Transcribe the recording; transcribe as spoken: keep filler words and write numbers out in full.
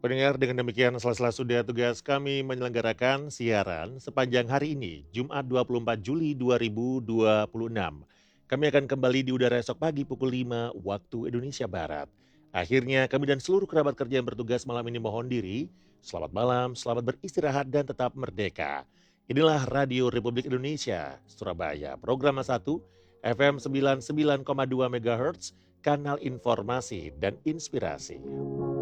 Pendengar, dengan demikian sela-sela sudah tugas kami menyelenggarakan siaran sepanjang hari ini, Jumat dua puluh empat Juli dua ribu dua puluh enam. Kami akan kembali di udara esok pagi pukul lima waktu Indonesia Barat. Akhirnya kami dan seluruh kerabat kerja yang bertugas malam ini mohon diri. Selamat malam, selamat beristirahat dan tetap merdeka. Inilah Radio Republik Indonesia, Surabaya, program satu, F M sembilan puluh sembilan koma dua MHz, kanal informasi dan inspirasi.